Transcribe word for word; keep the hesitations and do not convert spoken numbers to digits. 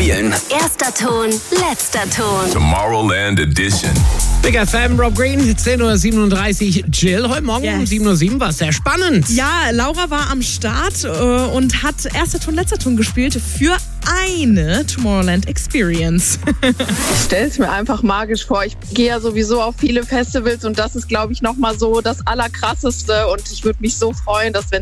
spielen. Erster Ton, letzter Ton. Tomorrowland Edition. Big F M, Rob Green, zehn Uhr siebenunddreißig. Jill, heute Morgen yes. um sieben Uhr sieben war es sehr spannend. Ja, Laura war am Start äh, und hat erster Ton, letzter Ton gespielt für eine Tomorrowland Experience. Ich stelle es mir einfach magisch vor. Ich gehe ja sowieso auf viele Festivals und das ist, glaube ich, nochmal so das Allerkrasseste. Und ich würde mich so freuen, dass wenn